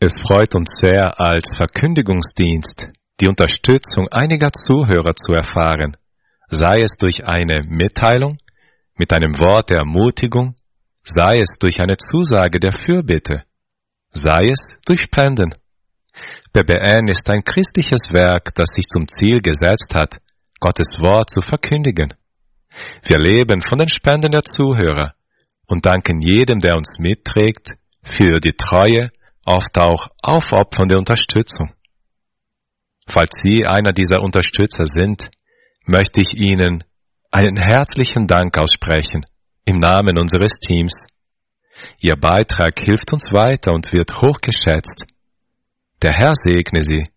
Es freut uns sehr, als Verkündigungsdienst die Unterstützung einiger Zuhörer zu erfahren, sei es durch eine Mitteilung, mit einem Wort der Ermutigung, sei es durch eine Zusage der Fürbitte, sei es durch Spenden. BBN ist ein christliches Werk, das sich zum Ziel gesetzt hat, Gottes Wort zu verkündigen. Wir leben von den Spenden der Zuhörer und danken jedem, der uns mitträgt, für die treue, oft auch aufopfernde Unterstützung. Falls Sie einer dieser Unterstützer sind, möchte ich Ihnen einen herzlichen Dank aussprechen im Namen unseres Teams. Ihr Beitrag hilft uns weiter und wird hochgeschätzt. Der Herr segne Sie.